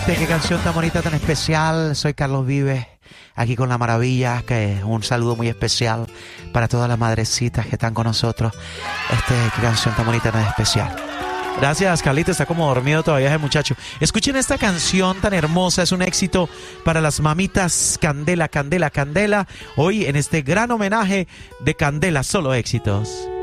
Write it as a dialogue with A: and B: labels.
A: gente, qué canción tan bonita, tan especial. Soy Carlos Vives, aquí con La Maravilla, que un saludo muy especial para todas las madrecitas que están con nosotros. Qué canción tan bonita, tan especial. Gracias, Carlito, está como dormido todavía ese muchacho. Escuchen esta canción tan hermosa, es un éxito para las mamitas. Candela, Candela, Candela. Hoy en este gran homenaje de Candela, solo éxitos.